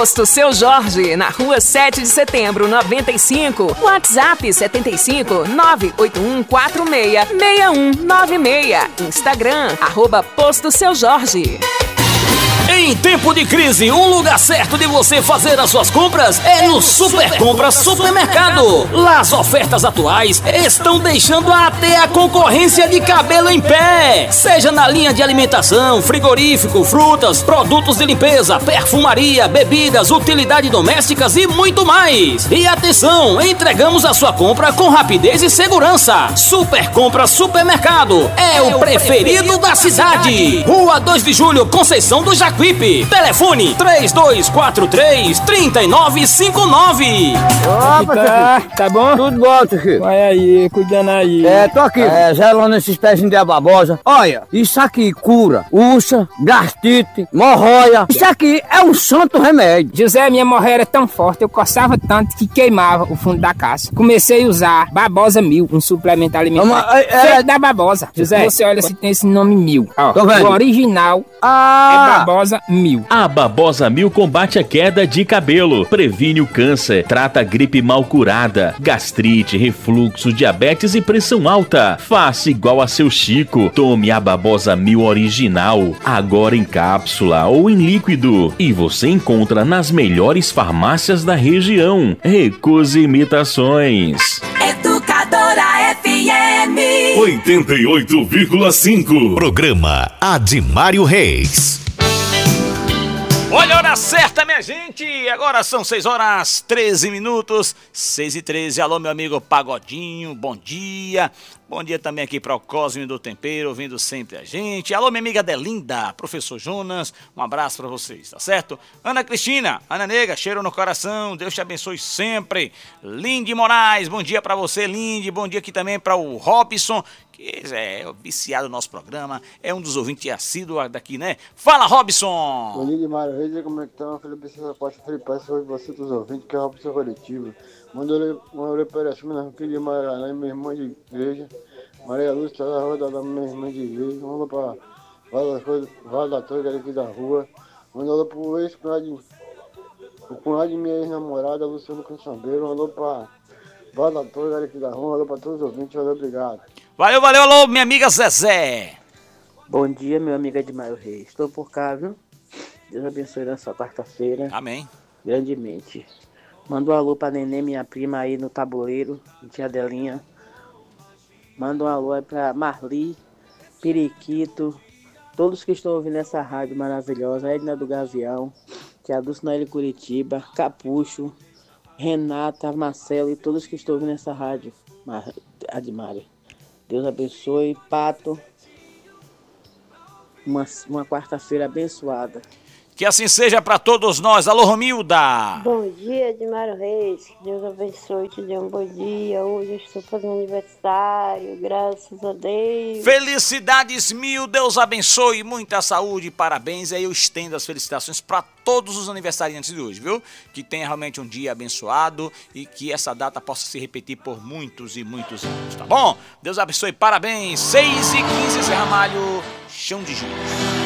Posto Seu Jorge, na rua 7 de setembro, 95. WhatsApp 75 98146 6196. Instagram, @Posto Seu Jorge. Em tempo de crise, um lugar certo de você fazer as suas compras é no Super Compras Supermercado. Lá as ofertas atuais estão deixando até a concorrência de cabelo em pé. Seja na linha de alimentação, frigorífico, frutas, produtos de limpeza, perfumaria, bebidas, utilidades domésticas e muito mais. E atenção, entregamos a sua compra com rapidez e segurança. Super Compras Supermercado é o preferido da cidade. Rua 2 de Julho, Conceição do Jacuípe. Telefone 3243-3959. Opa, tá bom? Tudo bom, tio. Vai aí, cuidando aí. Tô aqui, gelando esses pezinhos de babosa. Olha, isso aqui cura ursa, gastrite, hemorroia. Isso aqui é um santo remédio. José, minha hemorroia era tão forte, eu coçava tanto que queimava o fundo da caça. Comecei a usar Babosa 1000, um suplemento alimentar feito da babosa. José, você olha se tem esse nome 1000. Ó, o original é Babosa 1000. A Babosa 1000 combate a queda de cabelo, previne o câncer, trata a gripe mal curada, gastrite, refluxo, diabetes e pressão alta. Faça igual a seu Chico. Tome a Babosa 1000 original, agora em cápsula ou em líquido. E você encontra nas melhores farmácias da região. Recuse imitações. Educadora FM 88,5. Programa Admário Reis. Olha a hora certa, minha gente! Agora são 6h13. 6h13. Alô, meu amigo Pagodinho, bom dia. Bom dia também aqui para o Cosme do Tempero, ouvindo sempre a gente. Alô, minha amiga Delinda, professor Jonas, um abraço para vocês, tá certo? Ana Cristina, Ana Nega, cheiro no coração, Deus te abençoe sempre. Lindy Moraes, bom dia para você, Lindy. Bom dia aqui também para o Robson, que é viciado no nosso programa, é um dos ouvintes assíduos daqui, né? Fala, Robson! Bom dia, Admário Reis, como é que estão? Felipe César Costa, Felipe Paz, hoje você dos ouvintes, que é o Robson Coletivo. Mandou para cima, na filha de Maranhão, minha irmã de igreja. Maria Lúcia, tá na rua da minha irmã de igreja. Mandou para Vada Torre, aqui da rua. Mandou para o cunhado de minha ex-namorada, Luciano Canchambeiro. Mandou para Vada Torre, aqui da rua. Mandou para todos os ouvintes, valeu, obrigado. Valeu, alô, minha amiga Zezé. Bom dia, meu amigo Admário Reis. Estou por cá, viu? Deus abençoe nessa quarta-feira. Amém. Grandemente. Manda um alô pra Nenê, minha prima aí no tabuleiro, tia Delinha. Manda um alô aí pra Marli, Periquito, todos que estão ouvindo essa rádio maravilhosa, Edna do Gavião, tia Dulce Noeli Curitiba, Capucho, Renata, Marcelo e todos que estão ouvindo essa rádio, Admário. Deus abençoe, Pato. Uma quarta-feira abençoada. Que assim seja para todos nós. Alô, Romilda. Bom dia, Admário Reis. Que Deus abençoe, te dê um bom dia. Hoje eu estou fazendo aniversário, graças a Deus. Felicidades mil, Deus abençoe, muita saúde, parabéns. E aí eu estendo as felicitações para todos os aniversariantes de hoje, viu? Que tenha realmente um dia abençoado e que essa data possa se repetir por muitos e muitos anos, tá bom? Deus abençoe, parabéns. 6h15, Zé Ramalho, chão de Juros.